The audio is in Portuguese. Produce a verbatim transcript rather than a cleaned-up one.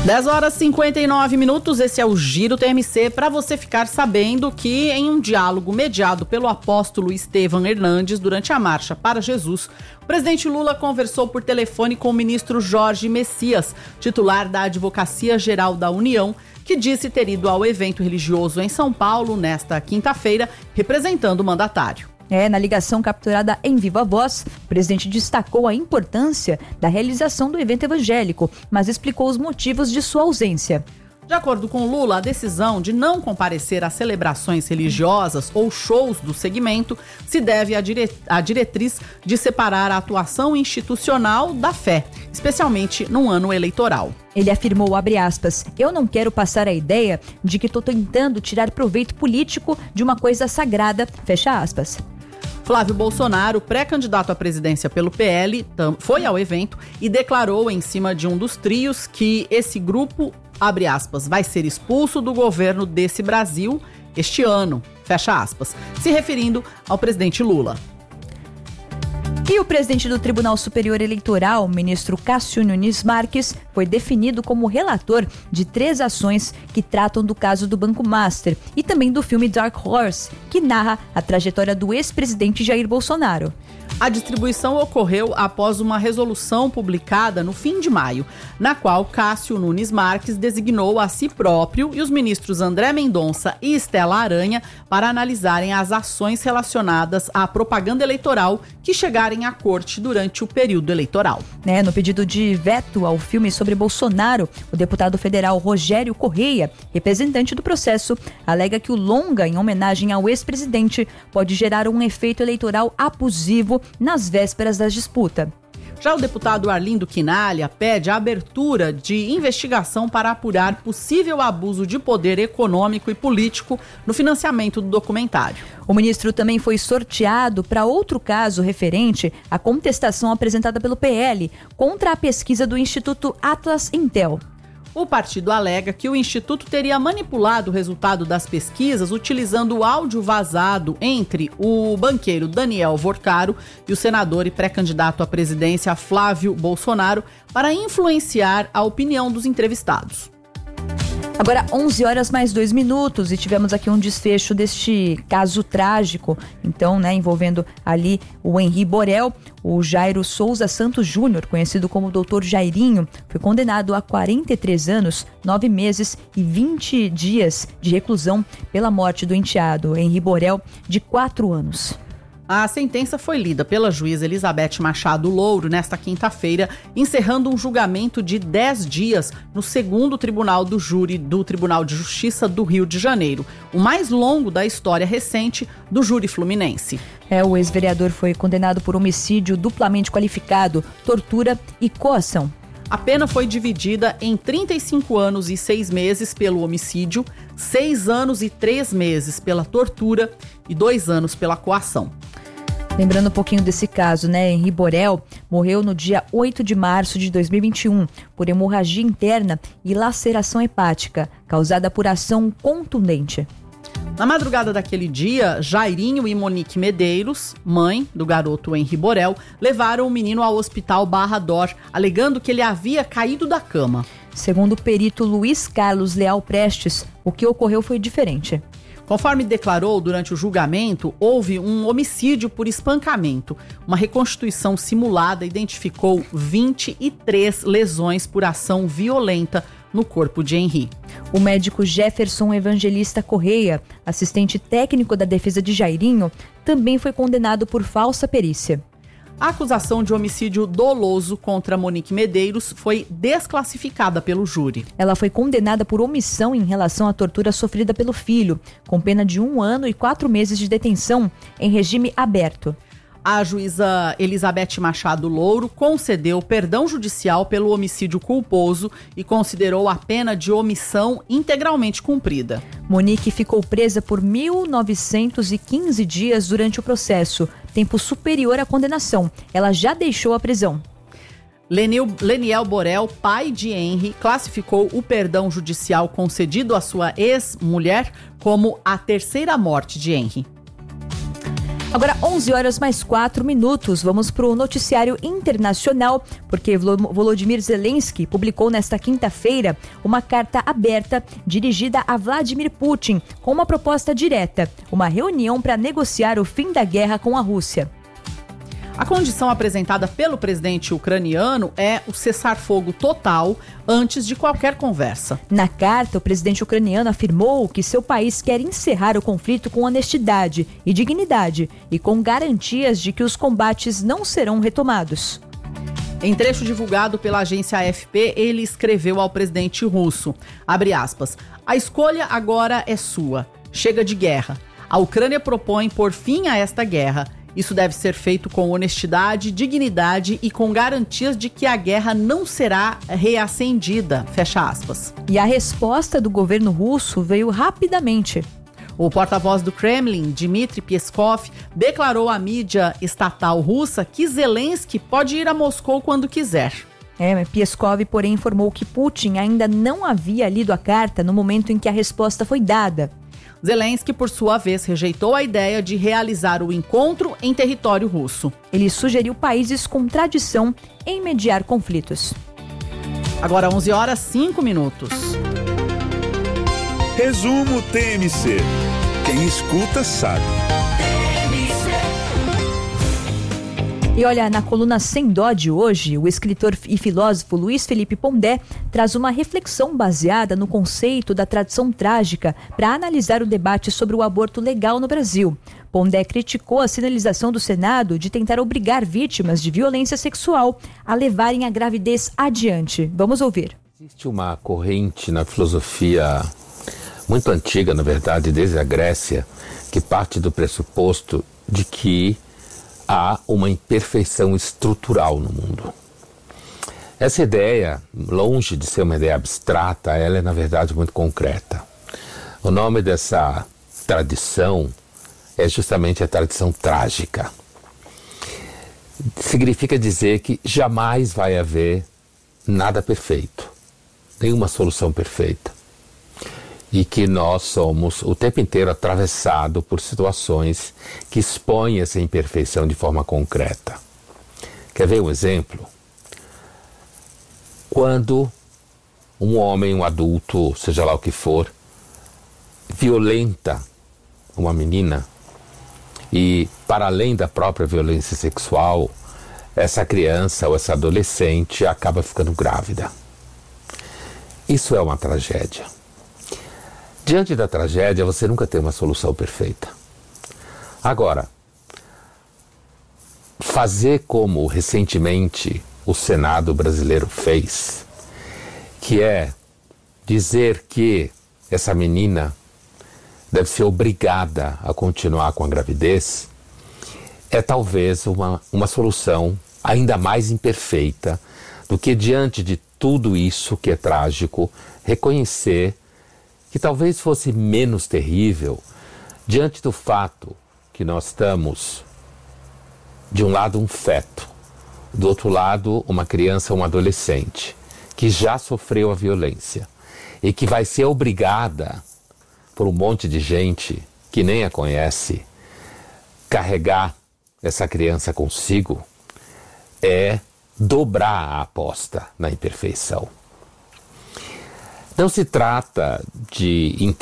dez horas e cinquenta e nove minutos, esse é o Giro T M C, para você ficar sabendo que em um diálogo mediado pelo apóstolo Estevão Hernandes durante a Marcha para Jesus, o presidente Lula conversou por telefone com o ministro Jorge Messias, titular da Advocacia Geral da União, que disse ter ido ao evento religioso em São Paulo nesta quinta-feira, representando o mandatário. É, na ligação capturada em viva voz, o presidente destacou a importância da realização do evento evangélico, mas explicou os motivos de sua ausência. De acordo com Lula, a decisão de não comparecer às celebrações religiosas ou shows do segmento se deve à, dire... à diretriz de separar a atuação institucional da fé, especialmente num ano eleitoral. Ele afirmou, abre aspas, eu não quero passar a ideia de que estou tentando tirar proveito político de uma coisa sagrada, fecha aspas. Flávio Bolsonaro, pré-candidato à presidência pelo P L, foi ao evento e declarou em cima de um dos trios que esse grupo, abre aspas, vai ser expulso do governo desse Brasil este ano, fecha aspas, se referindo ao presidente Lula. E o presidente do Tribunal Superior Eleitoral, ministro Cássio Nunes Marques, foi definido como relator de três ações que tratam do caso do Banco Master e também do filme Dark Horse, que narra a trajetória do ex-presidente Jair Bolsonaro. A distribuição ocorreu após uma resolução publicada no fim de maio, na qual Cássio Nunes Marques designou a si próprio e os ministros André Mendonça e Estela Aranha para analisarem as ações relacionadas à propaganda eleitoral que chegarem à corte durante o período eleitoral. É, no pedido de veto ao filme sobre Bolsonaro, o deputado federal Rogério Correia, representante do processo, alega que o longa em homenagem ao ex-presidente pode gerar um efeito eleitoral abusivo nas vésperas da disputa. Já o deputado Arlindo Quinalha pede a abertura de investigação para apurar possível abuso de poder econômico e político no financiamento do documentário. O ministro também foi sorteado para outro caso referente à contestação apresentada pelo P L contra a pesquisa do Instituto Atlas Intel. O partido alega que o Instituto teria manipulado o resultado das pesquisas utilizando o áudio vazado entre o banqueiro Daniel Vorcaro e o senador e pré-candidato à presidência Flávio Bolsonaro para influenciar a opinião dos entrevistados. Agora, onze horas mais dois minutos e tivemos aqui um desfecho deste caso trágico, então, né, envolvendo ali o Henri Borel. O Jairo Souza Santos Júnior, conhecido como doutor Jairinho, foi condenado a quarenta e três anos, nove meses e vinte dias de reclusão pela morte do enteado Henri Borel, de quatro anos. A sentença foi lida pela juíza Elizabeth Machado Louro nesta quinta-feira, encerrando um julgamento de dez dias no segundo tribunal do júri do Tribunal de Justiça do Rio de Janeiro, o mais longo da história recente do júri fluminense. É, o ex-vereador foi condenado por homicídio duplamente qualificado, tortura e coação. A pena foi dividida em trinta e cinco anos e seis meses pelo homicídio, seis anos e três meses pela tortura e dois anos pela coação. Lembrando um pouquinho desse caso, né? Henri Borel morreu no dia oito de março de dois mil e vinte e um por hemorragia interna e laceração hepática, causada por ação contundente. Na madrugada daquele dia, Jairinho e Monique Medeiros, mãe do garoto Henri Borel, levaram o menino ao hospital Barra D'Or, alegando que ele havia caído da cama. Segundo o perito Luiz Carlos Leal Prestes, o que ocorreu foi diferente. Conforme declarou durante o julgamento, houve um homicídio por espancamento. Uma reconstituição simulada identificou vinte e três lesões por ação violenta no corpo de Henri. O médico Jefferson Evangelista Correia, assistente técnico da defesa de Jairinho, também foi condenado por falsa perícia. A acusação de homicídio doloso contra Monique Medeiros foi desclassificada pelo júri. Ela foi condenada por omissão em relação à tortura sofrida pelo filho, com pena de um ano e quatro meses de detenção em regime aberto. A juíza Elizabeth Machado Louro concedeu perdão judicial pelo homicídio culposo e considerou a pena de omissão integralmente cumprida. Monique ficou presa por mil novecentos e quinze dias durante o processo, tempo superior à condenação. Ela já deixou a prisão. Lenil, Leniel Borel, pai de Henri, classificou o perdão judicial concedido à sua ex-mulher como a terceira morte de Henri. Agora onze horas mais quatro minutos, vamos para o noticiário internacional, porque Volodymyr Zelensky publicou nesta quinta-feira uma carta aberta dirigida a Vladimir Putin com uma proposta direta, uma reunião para negociar o fim da guerra com a Rússia. A condição apresentada pelo presidente ucraniano é o cessar-fogo total antes de qualquer conversa. Na carta, o presidente ucraniano afirmou que seu país quer encerrar o conflito com honestidade e dignidade e com garantias de que os combates não serão retomados. Em trecho divulgado pela agência A F P, ele escreveu ao presidente russo, abre aspas, a escolha agora é sua. Chega de guerra. A Ucrânia propõe pôr fim a esta guerra. Isso deve ser feito com honestidade, dignidade e com garantias de que a guerra não será reacendida, fecha aspas. E a resposta do governo russo veio rapidamente. O porta-voz do Kremlin, Dmitry Peskov, declarou à mídia estatal russa que Zelensky pode ir a Moscou quando quiser. É, Peskov, porém, informou que Putin ainda não havia lido a carta no momento em que a resposta foi dada. Zelensky, por sua vez, rejeitou a ideia de realizar o encontro em território russo. Ele sugeriu países com tradição em mediar conflitos. Agora onze horas, cinco minutos. Resumo T M C. Quem escuta sabe. E olha, na coluna Sem Dó de hoje, o escritor e filósofo Luiz Felipe Pondé traz uma reflexão baseada no conceito da tradição trágica para analisar o debate sobre o aborto legal no Brasil. Pondé criticou a sinalização do Senado de tentar obrigar vítimas de violência sexual a levarem a gravidez adiante. Vamos ouvir. Existe uma corrente na filosofia muito antiga, na verdade, desde a Grécia, que parte do pressuposto de que há uma imperfeição estrutural no mundo. Essa ideia, longe de ser uma ideia abstrata, ela é na verdade muito concreta. O nome dessa tradição é justamente a tradição trágica. Significa dizer que jamais vai haver nada perfeito, nenhuma solução perfeita. E que nós somos o tempo inteiro atravessados por situações que expõem essa imperfeição de forma concreta. Quer ver um exemplo? Quando um homem, um adulto, seja lá o que for, violenta uma menina e, para além da própria violência sexual, essa criança ou essa adolescente acaba ficando grávida. Isso é uma tragédia. Diante da tragédia, você nunca tem uma solução perfeita. Agora, fazer como recentemente o Senado brasileiro fez, que é dizer que essa menina deve ser obrigada a continuar com a gravidez, é talvez uma, uma solução ainda mais imperfeita do que, diante de tudo isso que é trágico, reconhecer que talvez fosse menos terrível diante do fato que nós estamos, de um lado, um feto, do outro lado, uma criança, um adolescente, que já sofreu a violência e que vai ser obrigada por um monte de gente que nem a conhece, carregar essa criança consigo, é dobrar a aposta na imperfeição. Não se trata de